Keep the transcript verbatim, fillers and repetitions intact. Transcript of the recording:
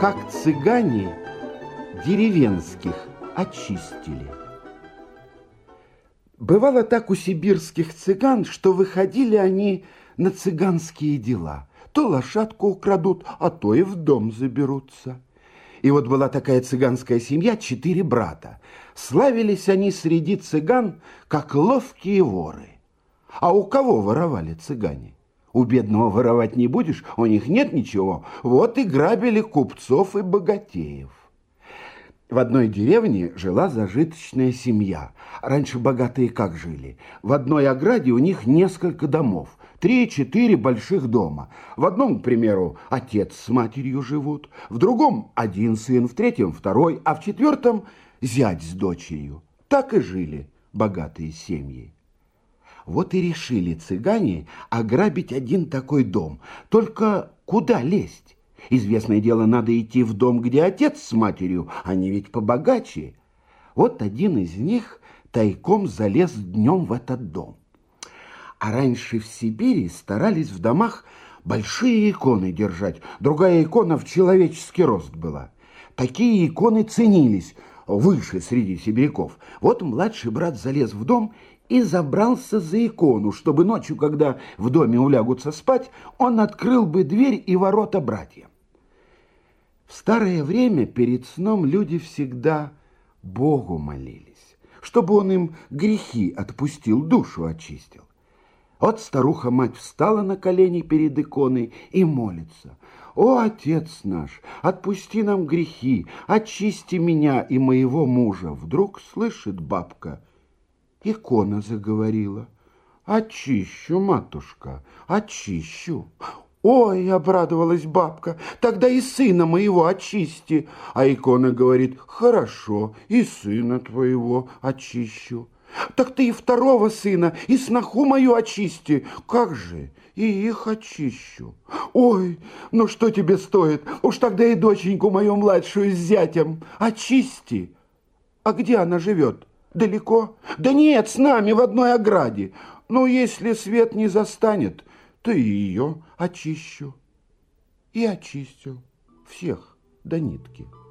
как цыгане деревенских очистили. Бывало так у сибирских цыган, что выходили они на цыганские дела. То лошадку украдут, а то и в дом заберутся. И вот была такая цыганская семья, четыре брата. Славились они среди цыган, как ловкие воры. А у кого воровали цыгане? У бедного воровать не будешь, у них нет ничего. Вот и грабили купцов и богатеев. В одной деревне жила зажиточная семья. Раньше богатые как жили? В одной ограде у них несколько домов. Три-четыре больших дома. В одном, к примеру, отец с матерью живут, в другом один сын, в третьем второй, а в четвертом зять с дочерью. Так и жили богатые семьи. Вот и решили цыгане ограбить один такой дом. Только куда лезть? Известное дело, надо идти в дом, где отец с матерью, они ведь побогаче. Вот один из них тайком залез днем в этот дом. А раньше в Сибири старались в домах большие иконы держать. Другая икона в человеческий рост была. Такие иконы ценились выше среди сибиряков. Вот младший брат залез в дом и забрался за икону, чтобы ночью, когда в доме улягутся спать, он открыл бы дверь и ворота братьям. В старое время перед сном люди всегда Богу молились, чтобы он им грехи отпустил, душу очистил. Вот старуха-мать встала на колени перед иконой и молится. «О, Отец наш, отпусти нам грехи, очисти меня и моего мужа». Вдруг слышит бабка, икона заговорила. «Очищу, матушка, очищу». «Ой!» — обрадовалась бабка, «тогда и сына моего очисти». А икона говорит: «Хорошо, и сына твоего очищу». «Так ты и второго сына, и сноху мою очисти». «Как же, и их очищу». «Ой, ну что тебе стоит? Уж тогда и доченьку мою младшую с зятем очисти». «А где она живет? Далеко?» «Да нет, с нами в одной ограде». «Ну, если свет не застанет, то и ее очищу». И очистил всех до нитки.